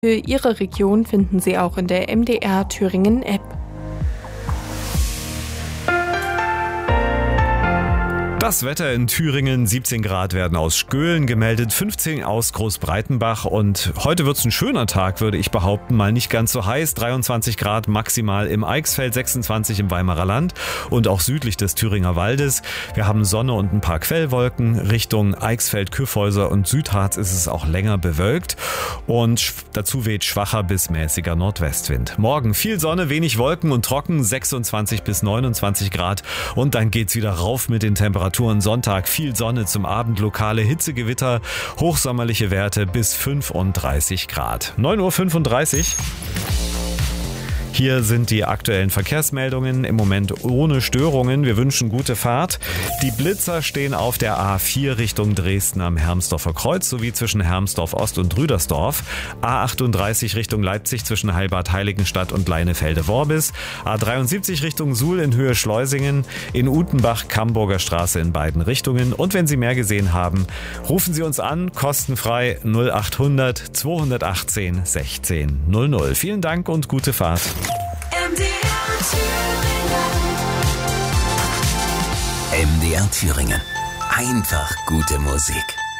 Für Ihre Region finden Sie auch in der MDR Thüringen App. Das Wetter in Thüringen, 17 Grad werden aus Skölen gemeldet, 15 aus Großbreitenbach und heute wird's ein schöner Tag, würde ich behaupten, mal nicht ganz so heiß, 23 Grad maximal im Eichsfeld, 26 im Weimarer Land und auch südlich des Thüringer Waldes. Wir haben Sonne und ein paar Quellwolken, Richtung Eichsfeld, Kyffhäuser und Südharz ist es auch länger bewölkt und dazu weht schwacher bis mäßiger Nordwestwind. Morgen viel Sonne, wenig Wolken und trocken, 26 bis 29 Grad und dann geht's wieder rauf mit den Temperaturen. Sonntag viel Sonne, zum Abend lokale Hitzegewitter, hochsommerliche Werte bis 35 Grad. 9:35 Uhr. Hier sind die aktuellen Verkehrsmeldungen, im Moment ohne Störungen. Wir wünschen gute Fahrt. Die Blitzer stehen auf der A4 Richtung Dresden am Hermsdorfer Kreuz sowie zwischen Hermsdorf Ost und Rüdersdorf. A38 Richtung Leipzig zwischen Heilbad Heiligenstadt und Leinefelde-Worbis. A73 Richtung Suhl in Höhe Schleusingen. In Utenbach Camburger Straße in beiden Richtungen. Und wenn Sie mehr gesehen haben, rufen Sie uns an, kostenfrei 0800 218 16 00. Vielen Dank und gute Fahrt. MDR Thüringen. Einfach gute Musik.